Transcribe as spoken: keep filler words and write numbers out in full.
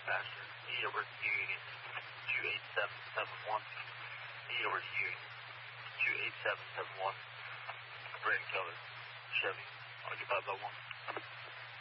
faster. Need over to Union two eight seven seven one. Need over to Union two eight seven seven